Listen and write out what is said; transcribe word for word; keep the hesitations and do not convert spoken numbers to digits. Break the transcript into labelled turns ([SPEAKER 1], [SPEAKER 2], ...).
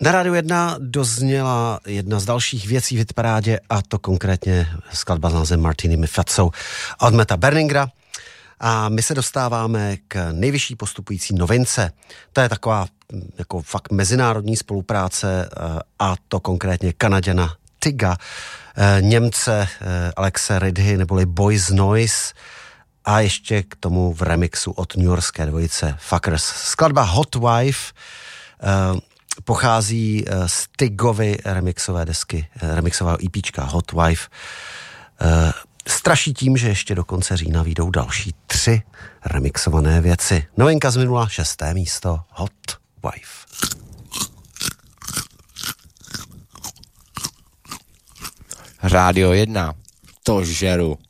[SPEAKER 1] Na Rádiu jedna dozněla jedna z dalších věcí v hitparádě, a to konkrétně skladba s názvem Martini mi Fatso od Meta Berningera. A my se dostáváme k nejvyšší postupující novince. To je taková jako fakt mezinárodní spolupráce, a to konkrétně Kanaďana Tyga, Němce Alexe Ridhy neboli Boys Noise a ještě k tomu v remixu od newyorské dvojice Fuckers. Skladba Hot Wife pochází z Tygovy remixové desky, remixového EPčka Hot Wife. Straší tím, že ještě do konce října vyjdou další tři remixované věci. Novinka z minula, šesté místo, Hot Wife.
[SPEAKER 2] Rádio jedna, to žeru.